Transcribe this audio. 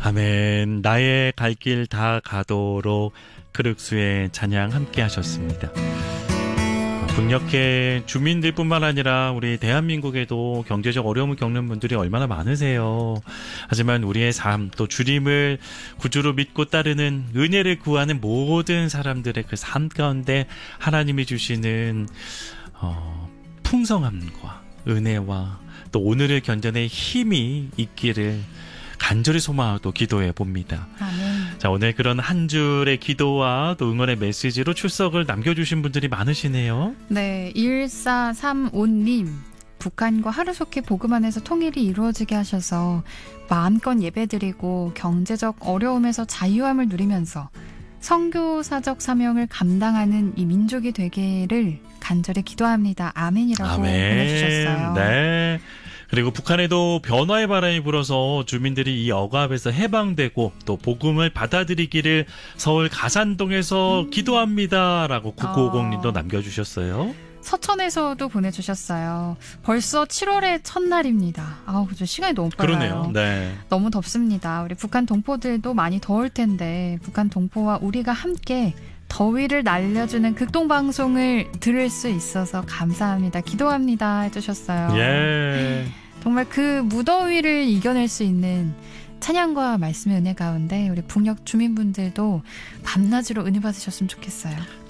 아멘. 나의 갈 길 다 가도록 크륵수의 찬양 함께 하셨습니다. 북녘의 주민들뿐만 아니라 우리 대한민국에도 경제적 어려움을 겪는 분들이 얼마나 많으세요. 하지만 우리의 삶, 또 주님을 구주로 믿고 따르는 은혜를 구하는 모든 사람들의 그 삶 가운데 하나님이 주시는 풍성함과 은혜와 또 오늘을 견뎌낼 힘이 있기를 간절히 소망하고 기도해 봅니다. 아멘. 자, 오늘 그런 한 줄의 기도와 또 응원의 메시지로 출석을 남겨주신 분들이 많으시네요. 네, 1435님. 북한과 하루속히 복음 안에서 통일이 이루어지게 하셔서 마음껏 예배드리고 경제적 어려움에서 자유함을 누리면서 선교사적 사명을 감당하는 이 민족이 되기를 간절히 기도합니다. 아멘이라고 보내주셨어요. 네. 그리고 북한에도 변화의 바람이 불어서 주민들이 이 억압에서 해방되고 또 복음을 받아들이기를 서울 가산동에서 기도합니다라고 9950님도 남겨주셨어요. 서천에서도 보내주셨어요. 벌써 7월의 첫날입니다. 그죠. 시간이 너무 빨라요. 그러네요. 네. 너무 덥습니다. 우리 북한 동포들도 많이 더울 텐데 북한 동포와 우리가 함께 더위를 날려주는 극동방송을 들을 수 있어서 감사합니다. 기도합니다 해주셨어요. 예. 정말 그 무더위를 이겨낼 수 있는 찬양과 말씀의 은혜 가운데 우리 북녘 주민분들도 밤낮으로 은혜 받으셨으면 좋겠어요.